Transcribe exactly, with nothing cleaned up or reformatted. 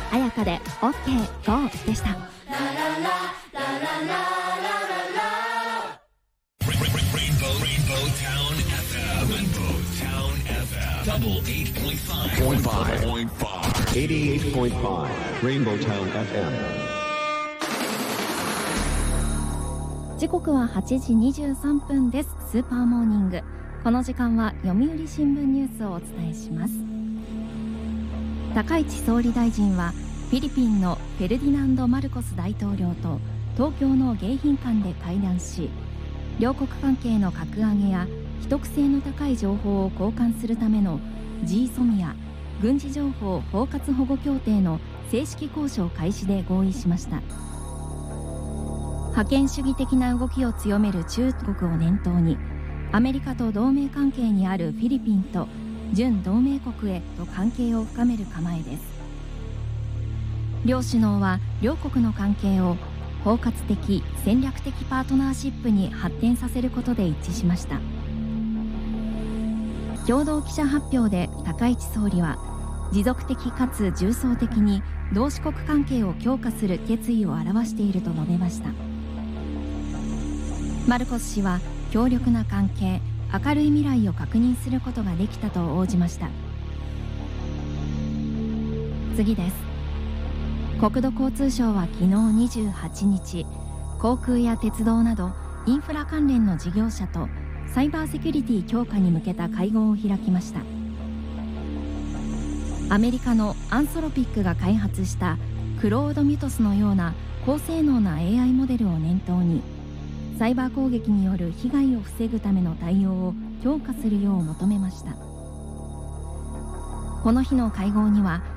彩香で オーケーゴー でした。時刻ははちじにじゅうさんぷんです。スーパーモーニング、この時間は読売新聞ニュースをお伝えします。高市総理大臣はフィリピンのフェルディナンド・マルコス大統領と東京の迎賓館で会談し、両国関係の格上げや秘匿性の高い情報を交換するための ジーソミア 軍事情報包括保護協定の正式交渉開始で合意しました。覇権主義的な動きを強める中国を念頭に、アメリカと同盟関係にあるフィリピンと準同盟国へと関係を深める構えです。両首脳は両国の関係を包括的戦略的パートナーシップに発展させることで一致しました。共同記者発表で高市総理は、持続的かつ重層的に同志国関係を強化する決意を表していると述べました。マルコス氏は強力な関係、明るい未来を確認することができたと応じました。次です。国土交通省は昨日にじゅうはちにち、航空や鉄道などインフラ関連の事業者とサイバーセキュリティ強化に向けた会合を開きました。アメリカのアンソロピックが開発したクロードミュトスのような高性能な エーアイ モデルを念頭に、サイバー攻撃による被害を防ぐための対応を強化するよう求めました。この日の会合には、